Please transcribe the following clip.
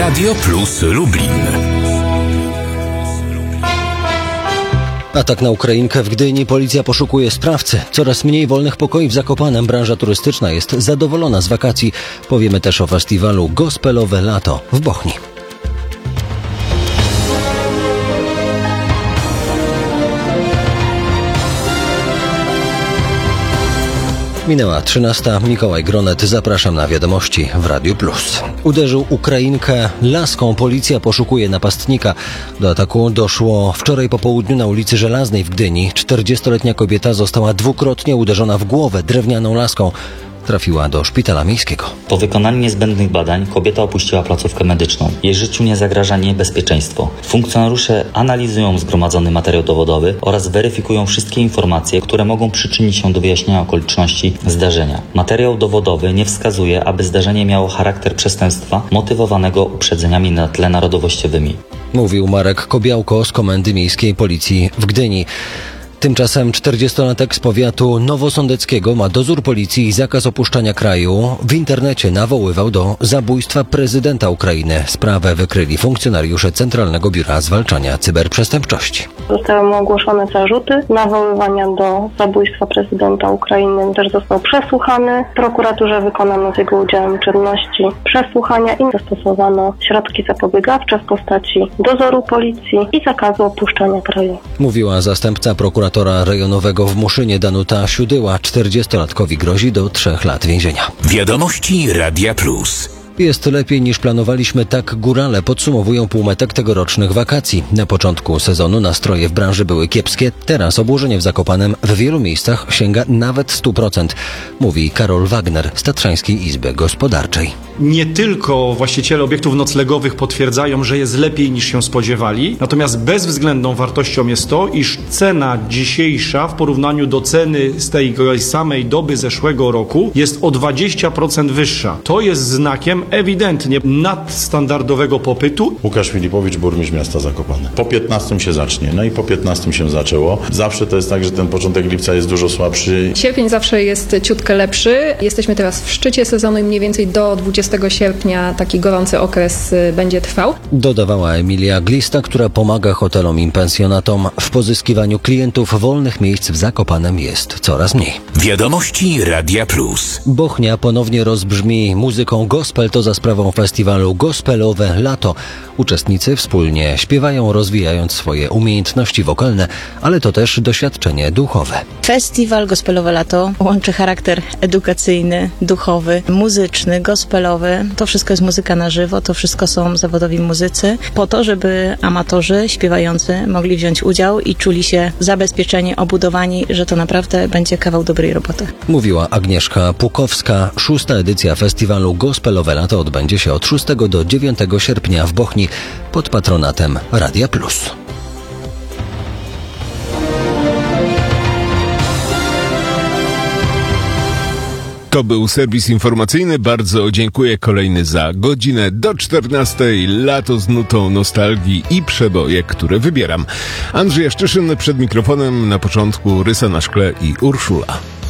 Radio Plus Lublin. Atak na Ukrainkę w Gdyni. Policja poszukuje sprawcy. Coraz mniej wolnych pokoi w Zakopanem. Branża turystyczna jest zadowolona z wakacji. Powiemy też o festiwalu Gospelowe Lato w Bochni. Minęła 13. Mikołaj Gronet. Zapraszam na wiadomości w Radiu Plus. Uderzył Ukrainkę laską. Policja poszukuje napastnika. Do ataku doszło wczoraj po południu na ulicy Żelaznej w Gdyni. 40-letnia kobieta została dwukrotnie uderzona w głowę drewnianą laską. Trafiła do szpitala miejskiego. Po wykonaniu niezbędnych badań kobieta opuściła placówkę medyczną. Jej życiu nie zagraża niebezpieczeństwo. Funkcjonariusze analizują zgromadzony materiał dowodowy oraz weryfikują wszystkie informacje, które mogą przyczynić się do wyjaśnienia okoliczności zdarzenia. Materiał dowodowy nie wskazuje, aby zdarzenie miało charakter przestępstwa motywowanego uprzedzeniami na tle narodowościowymi. Mówił Marek Kobiałko z Komendy Miejskiej Policji w Gdyni. Tymczasem 40-latek z powiatu nowosądeckiego ma dozór policji i zakaz opuszczania kraju. W internecie nawoływał do zabójstwa prezydenta Ukrainy. Sprawę wykryli funkcjonariusze Centralnego Biura Zwalczania Cyberprzestępczości. Zostały mu ogłoszone zarzuty nawoływania do zabójstwa prezydenta Ukrainy. Też został przesłuchany. W prokuraturze wykonano z jego udziałem czynności przesłuchania i zastosowano środki zapobiegawcze w postaci dozoru policji i zakazu opuszczania kraju. Mówiła zastępca prokuratora rejonowego w Muszynie Danuta Siudyła. 40-latkowi grozi do 3 lat więzienia. Wiadomości Radia Plus. Jest lepiej niż planowaliśmy, tak górale podsumowują półmetek tegorocznych wakacji. Na początku sezonu nastroje w branży były kiepskie, teraz obłożenie w Zakopanem w wielu miejscach sięga nawet 100%, mówi Karol Wagner z Tatrzańskiej Izby Gospodarczej. Nie tylko właściciele obiektów noclegowych potwierdzają, że jest lepiej niż się spodziewali, natomiast bezwzględną wartością jest to, iż cena dzisiejsza w porównaniu do ceny z tej samej doby zeszłego roku jest o 20% wyższa. To jest znakiem ewidentnie nadstandardowego popytu. Łukasz Filipowicz, burmistrz miasta Zakopane. Po 15 się zacznie, no i po 15 się zaczęło. Zawsze to jest tak, że ten początek lipca jest dużo słabszy. Sierpień zawsze jest ciutkę lepszy. Jesteśmy teraz w szczycie sezonu i mniej więcej do 20 sierpnia taki gorący okres będzie trwał. Dodawała Emilia Glista, która pomaga hotelom i pensjonatom. W pozyskiwaniu klientów wolnych miejsc w Zakopanem jest coraz mniej. Wiadomości Radia Plus. Bochnia ponownie rozbrzmi muzyką gospel. To za sprawą festiwalu Gospelowe Lato. Uczestnicy wspólnie śpiewają, rozwijając swoje umiejętności wokalne, ale to też doświadczenie duchowe. Festiwal Gospelowe Lato łączy charakter edukacyjny, duchowy, muzyczny, gospelowy. To wszystko jest muzyka na żywo, to wszystko są zawodowi muzycy, po to, żeby amatorzy, śpiewający mogli wziąć udział i czuli się zabezpieczeni, obudowani, że to naprawdę będzie kawał dobrej roboty. Mówiła Agnieszka Pukowska. 6. edycja festiwalu Gospelowe Lato odbędzie się od 6 do 9 sierpnia w Bochni pod patronatem Radia Plus. To był serwis informacyjny. Bardzo dziękuję. Kolejny za godzinę do 14. Lato z nutą nostalgii i przeboje, które wybieram. Andrzej Jaszczyszyn przed mikrofonem, na początku Rysa na szkle i Urszula.